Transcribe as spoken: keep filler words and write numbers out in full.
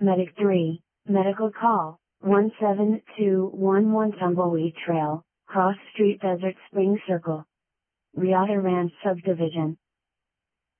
Medic three, Medical Call, one seven two one one Tumbleweed Trail, Cross Street Desert Spring Circle. Riata Ranch Subdivision.